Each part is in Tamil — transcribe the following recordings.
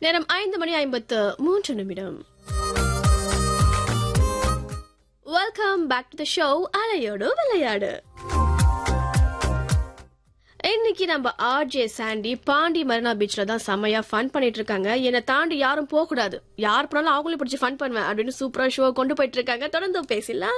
நேரம் 5:53. Welcome back to the show அலையோடு விளையாடு. இன்னைக்கு நம்ம ஆர்ஜே சாண்டி பாண்டி மரினா பீச்ல தான் செமையா ஃபன் பண்ணிட்டு இருக்காங்க. என்னை தாண்டி யாரும் போக கூடாது, யார் போனாலும் அவங்களே பிடிச்சி ஃபன் பண்ணுவேன் அப்படின்னு சூப்பரா ஷோ கொண்டு போயிட்டு இருக்காங்க. தொடர்ந்து பேசலாம்.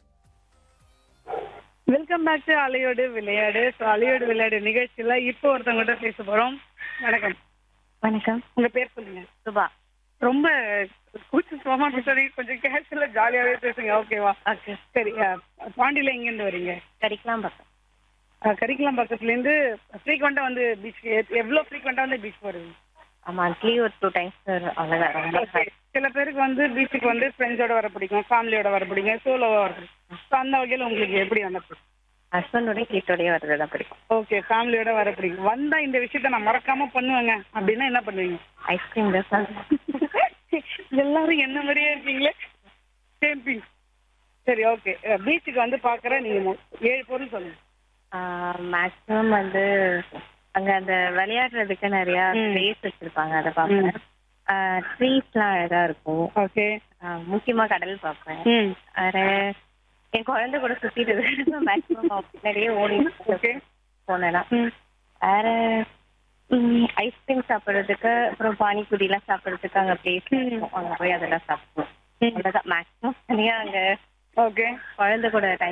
வெல்கம் பேக் டு அலையோடு விளையாடு. அலையோடு விளையாடு நிகழ்ச்சியில இப்போ ஒருத்தவங்க பேச போறோம். வணக்கம். வணக்கம். உங்க பேர் சொல்லுங்க. சுபா. ரொம்ப கூச்சமா பேசுறீங்க, கொஞ்சம் கேஷுவலா ஜாலியாவே பேசுங்க. ஓகேவா? ஓகே. சரி, பாண்டியில எங்க இருந்து வரீங்க? கரிக்கலாம் பக்கம். கரிக்கலாம் பக்கத்துல இருந்து ஃப்ரீக்வெண்டா வந்து பீச் எவ்வளவு ஃப்ரீக்வெண்டா வந்து பீச் போறீங்க? மந்த்லி ஒரு 2 times அவ்வளவுதான். ரொம்ப சில பேருக்கு வந்து பீச்சுக்கு வந்து ஃப்ரெண்ட்ஸோட வர பிடிக்கும், ஃபேமிலியோட வர பிடிக்கும், சோலோவா வர பிடிக்கும். So, அந்த வகையில உங்களுக்கு எப்படி வந்து ஹஸ்பண்டோட கிட்டோடய வர்றதுதான் பிடிக்கும். ஓகே, ஃபேமிலியோட வர பிடிக்கும். வந்தா இந்த விஷயத்த நான் மறக்காம பண்ணுவேங்க அப்படின்னா என்ன பண்ணுவீங்க? ஐஸ்கிரீம் தான். எல்லாரும் என்ன மாதிரியே இருக்கீங்களே, சேம் பிங். சரி, ஓகே. பீச்சுக்கு வந்து பாக்குற நீங்க 7 பொருள் சொல்லுங்க. மேக்ஸிமம் வந்து அங்க அந்த விளையாடுறதுக்கு நிறைய ஸ்பேஸ் வச்சிருப்பாங்க, அதை பார்ப்பேன். ட்ரீஸ்லாம் அழகா இருக்கும். ஓகே. முக்கியமா கடல் பார்ப்பேன். வேற என் குழந்தை கூட சுத்திட்டு மேக்ஸிமம் நிறைய ஓடி போனேன்னா. வேற ஐஸ்கிரீம் சாப்பிட்றதுக்கு, அப்புறம் பானிபூரி எல்லாம் சாப்பிட்றதுக்கு அங்க பிளேஸ் இருக்கும், அங்க போய் அதெல்லாம் சாப்பிடுவோம். அவ்வளவுதான் மேக்ஸிமம். தனியா அங்க ஓகே குழந்தை கூட டைம்